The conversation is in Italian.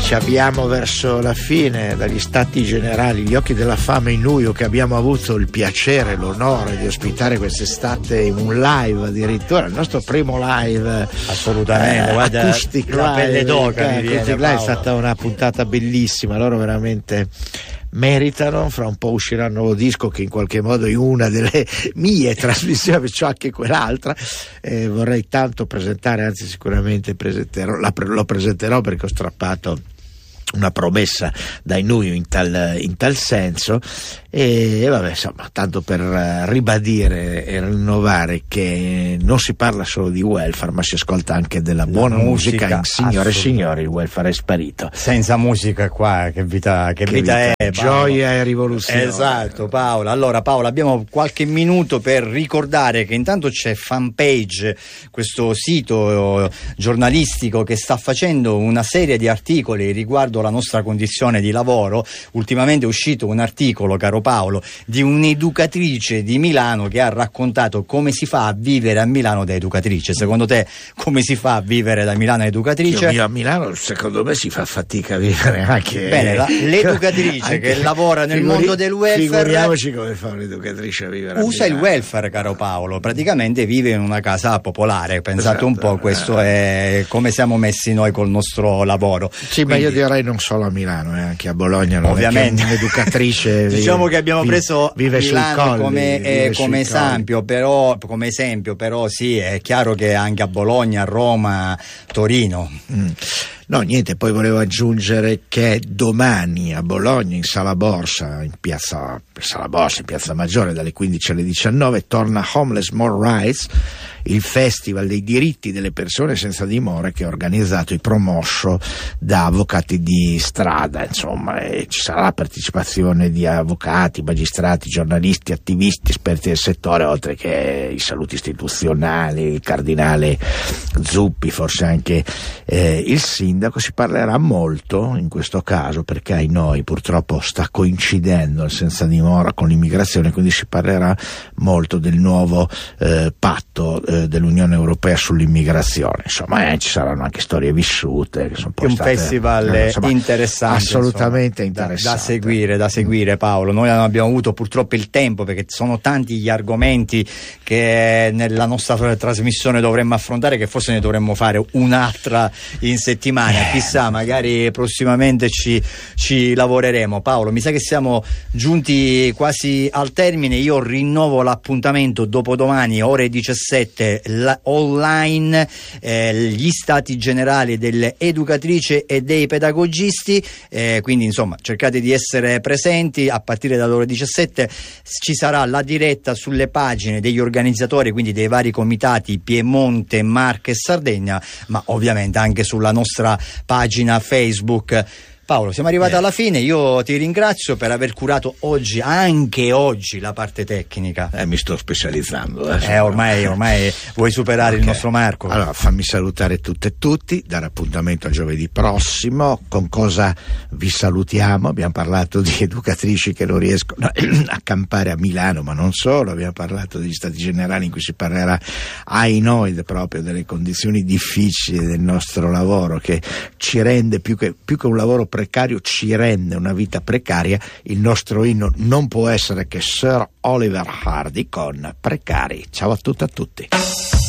Ci abbiamo verso la fine, dagli stati generali, gli occhi della fama in Nuio, che abbiamo avuto il piacere, l'onore di ospitare quest'estate in un live, addirittura il nostro primo live. Assolutamente, guarda, Acoustic la live, pelle d'oca Acoustic live è stata una puntata bellissima, loro veramente meritano. Fra un po' uscirà un nuovo disco che in qualche modo in una delle mie trasmissioni, c'ho anche quell'altra, vorrei tanto presentare, anzi sicuramente lo presenterò perché ho strappato una promessa dai Nuio in tal senso, e vabbè, insomma, tanto per ribadire e rinnovare che non si parla solo di welfare, ma si ascolta anche della buona musica. Signore e signori, il welfare è sparito. Senza musica qua che vita è, gioia e rivoluzione. Esatto, Paola. Allora, Paola, abbiamo qualche minuto per ricordare che intanto c'è Fanpage, questo sito giornalistico che sta facendo una serie di articoli riguardo la nostra condizione di lavoro. Ultimamente è uscito un articolo, caro Paolo, di un'educatrice di Milano che ha raccontato come si fa a vivere a Milano da educatrice. Secondo te come si fa a vivere da Milano educatrice? Io a Milano secondo me si fa fatica a vivere anche. Bene, l'educatrice che lavora nel mondo del welfare. Figuriamoci come fa un'educatrice a vivere. Usa il welfare, caro Paolo, praticamente vive in una casa popolare. Pensate, esatto, un po', questo è come siamo messi noi col nostro lavoro. Sì, quindi, ma io direi non solo a Milano, anche a Bologna. Ovviamente un'educatrice diciamo che abbiamo preso Milano come esempio, però sì, è chiaro che anche a Bologna, a Roma, Torino. No, niente, poi volevo aggiungere che domani a Bologna, in Sala Borsa, in piazza Maggiore, dalle 15 alle 19, torna Homeless More Rights, il festival dei diritti delle persone senza dimora che è organizzato e promosso da avvocati di strada, insomma, e ci sarà la partecipazione di avvocati, magistrati, giornalisti, attivisti, esperti del settore, oltre che i saluti istituzionali, il cardinale Zuppi, forse anche il sindaco. Si parlerà molto in questo caso perché ai noi purtroppo sta coincidendo il senza dimora con l'immigrazione, quindi si parlerà molto del nuovo patto dell'Unione Europea sull'immigrazione. Insomma, ci saranno anche storie vissute che sono poi un festival interessante, assolutamente interessante da seguire, Paolo. Noi non abbiamo avuto purtroppo il tempo perché sono tanti gli argomenti che nella nostra trasmissione dovremmo affrontare, che forse ne dovremmo fare un'altra in settimana. Chissà, magari prossimamente ci lavoreremo. Paolo, mi sa che siamo giunti quasi al termine. Io rinnovo l'appuntamento dopodomani ore 17 online, gli stati generali delle educatrici e dei pedagogisti, quindi insomma cercate di essere presenti. A partire dalle ore 17 ci sarà la diretta sulle pagine degli organizzatori, quindi dei vari comitati Piemonte, Marche e Sardegna, ma ovviamente anche sulla nostra pagina Facebook. Paolo, siamo arrivati alla fine. Io ti ringrazio per aver curato anche oggi la parte tecnica. Mi sto specializzando. Ormai vuoi superare il nostro Marco. Allora, fammi salutare tutte e tutti, dare appuntamento a giovedì prossimo. Con cosa vi salutiamo? Abbiamo parlato di educatrici che non riescono a campare a Milano, ma non solo. Abbiamo parlato degli stati generali in cui si parlerà ai noi proprio delle condizioni difficili del nostro lavoro, che ci rende più che un lavoro precario, ci rende una vita precaria. Il nostro inno non può essere che Sir Oliver Hardy con Precari. Ciao a tutte e a tutti.